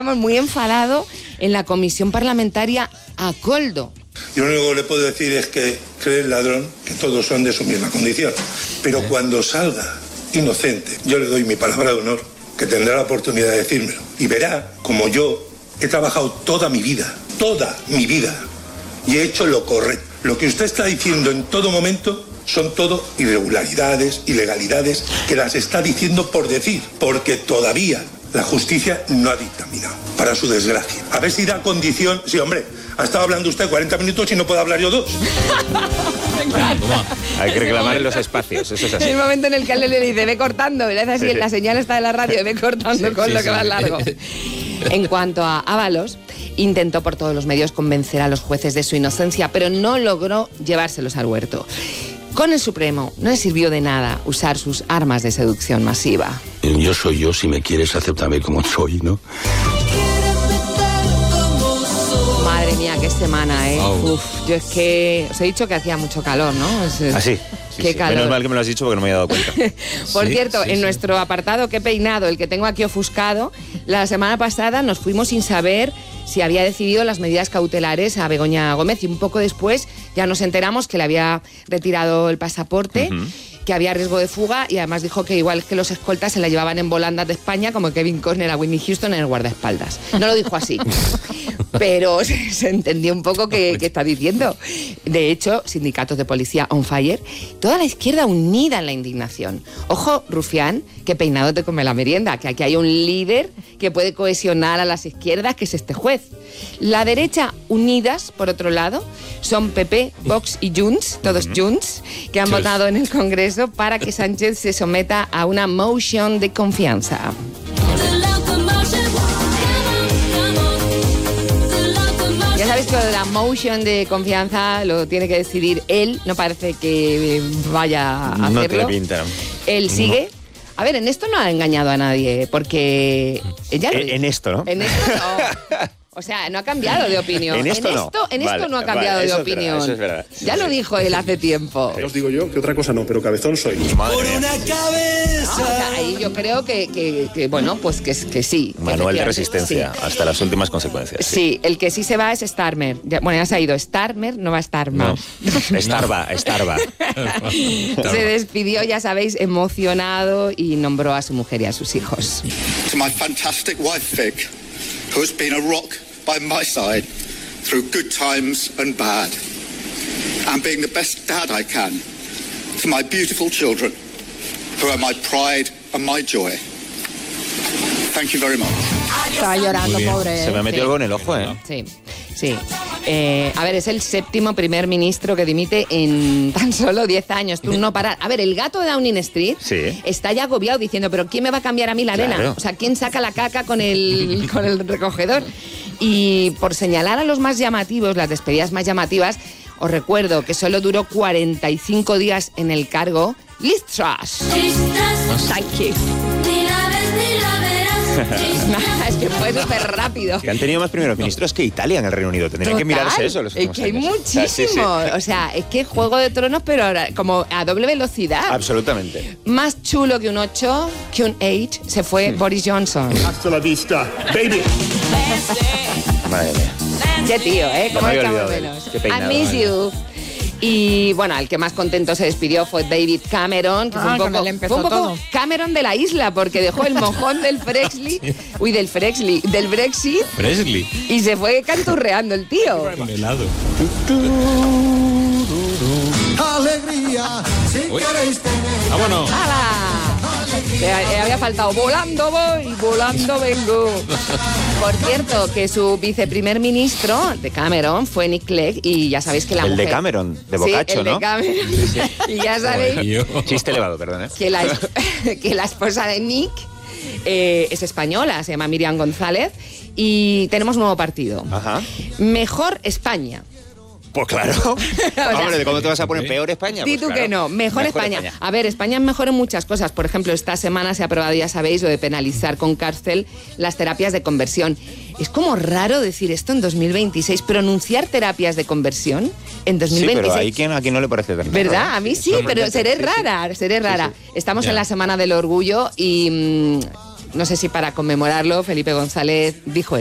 Estamos muy enfadados en la comisión parlamentaria a Koldo. Yo lo único que le puedo decir es que cree el ladrón que todos son de su misma condición. Pero cuando salga inocente, yo le doy mi palabra de honor que tendrá la oportunidad de decírmelo. Y verá como yo he trabajado toda mi vida, y he hecho lo correcto. Lo que usted está diciendo en todo momento son todo irregularidades, ilegalidades, que las está diciendo por decir, porque todavía la justicia no ha dictaminado, para su desgracia. A ver si da condición... Sí, hombre, ha estado hablando usted 40 minutos y no puedo hablar yo 2. Hay que reclamar en los espacios, eso es así. El momento en el que él le dice, ve cortando, y le hace así, sí. La señal está de la radio, ve cortando con lo que va largo. En cuanto a Ábalos, intentó por todos los medios convencer a los jueces de su inocencia, pero no logró llevárselos al huerto. Con el Supremo no le sirvió de nada usar sus armas de seducción masiva. Yo soy yo, si me quieres, acéptame como soy, ¿no? Madre mía, qué semana, ¿eh? Oh. Uf, yo es que... Os he dicho que hacía mucho calor, ¿no? Sí. Qué calor. Menos mal que me lo has dicho porque no me había dado cuenta. Por cierto, en nuestro apartado Qué peinado, el que tengo aquí ofuscado, la semana pasada nos fuimos sin saber si había decidido las medidas cautelares a Begoña Gómez y un poco después ya nos enteramos que le había retirado el pasaporte, que había riesgo de fuga y además dijo que igual que los escoltas se la llevaban en volandas de España como Kevin Costner a Whitney Houston en el guardaespaldas. No lo dijo así, pero se entendió un poco qué está diciendo. De hecho, sindicatos de policía on fire, toda la izquierda unida en la indignación. Ojo, Rufián, que peinado te come la merienda, que aquí hay un líder que puede cohesionar a las izquierdas, que es este juez. La derecha unidas, por otro lado, son PP, Vox y Junts, todos Junts, que han votado en el Congreso para que Sánchez se someta a una motion de confianza. Ya sabéis que lo de la motion de confianza lo tiene que decidir él, no parece que vaya a hacerlo. No tiene pinta. Él sigue. A ver, en esto no ha engañado a nadie, porque... En esto, ¿no? En esto no. O sea, no ha cambiado de opinión. En esto no ha cambiado de opinión. Eso es verdad. Ya lo dijo él hace tiempo. Os digo yo que otra cosa no, pero cabezón soy. Por una cabeza. No, o sea, ahí yo creo que bueno, pues que sí. Manual de resistencia, sí. Hasta las últimas consecuencias. Sí, el que sí se va es Starmer. Bueno, ya se ha ido. Starmer no va a estar más. No. Starba. Se despidió, ya sabéis, emocionado y nombró a su mujer y a sus hijos. To my fantastic wife, Vic, who has been a rock by my side through good times and bad, and being the best dad I can to my beautiful children, who are my pride and my joy. Thank you very much. Estaba llorando, pobre. Se me metió algo en el ojo, ¿eh? Sí. A ver, es el 7º primer ministro que dimite en tan solo 10 años. Tú no paras. A ver, el gato de Downing Street está ya agobiado diciendo, ¿pero quién me va a cambiar a mí la arena? O sea, ¿quién saca la caca con el recogedor? Y por señalar a los más llamativos, las despedidas más llamativas, os recuerdo que solo duró 45 días en el cargo Liz Truss. Thank you. Es que fue súper rápido. Que han tenido más primeros ministros que Italia en el Reino Unido. Tendrían que mirarse eso los últimos años. Es que hay años. muchísimo. O sea, es que Juego de Tronos, pero ahora como a doble velocidad. Absolutamente. Más chulo que un 8, que un 8, se fue Boris Johnson. Hasta la vista, baby. Madre mía. Qué tío, ¿eh? ¿Cómo estamos menos? I miss you. Y bueno, el que más contento se despidió fue David Cameron, que fue un poco Cameron de la isla, porque dejó el mojón del Brexit, y se fue canturreando el tío. Con helado. Alegría, si queréis tener. ¡Vámonos! Había faltado volando voy, volando vengo. Por cierto, que su viceprimer ministro de Cameron fue Nick Clegg, y ya sabéis que la mujer... El de Cameron, de Boccaccio, ¿no? De Cameron. Y ya sabéis... Chiste elevado, perdón, ¿eh? Que la esposa de Nick es española, se llama Miriam González, y tenemos nuevo partido. Ajá. Mejor España. Pues claro. Hombre, ¿cómo te vas a poner peor España? Di Pues tú claro. que no. Mejor España. A ver, España es mejor en muchas cosas. Por ejemplo, esta semana se ha aprobado, ya sabéis, lo de penalizar con cárcel las terapias de conversión. Es como raro decir esto en 2026, pronunciar terapias de conversión en 2026. Sí, pero hay a quien no le parece verdad. ¿Verdad? A mí sí, pero seré rara. Sí. Estamos en la Semana del Orgullo y... no sé si para conmemorarlo, Felipe González dijo